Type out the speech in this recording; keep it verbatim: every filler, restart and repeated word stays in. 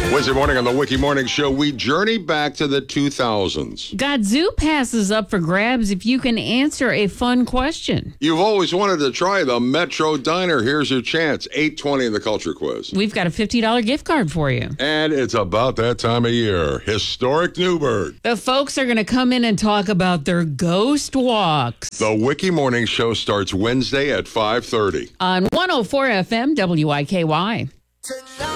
Wednesday morning on the Wiki Morning Show, we journey back to the two thousands. Got Zoo Passes up for grabs if you can answer a fun question. You've always wanted to try the Metro Diner. Here's your chance. eight twenty in the Culture Quiz. We've got a fifty dollars gift card for you. And it's about that time of year. Historic Newburgh. The folks are going to come in and talk about their ghost walks. The Wiki Morning Show starts Wednesday at five thirty. On one oh four F M W I K Y. Tonight.